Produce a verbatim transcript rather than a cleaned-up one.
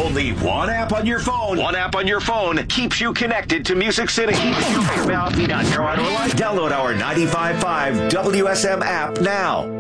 Only one app on your phone. One app on your phone keeps you connected to Music City. Download our ninety-five point five W S M app now.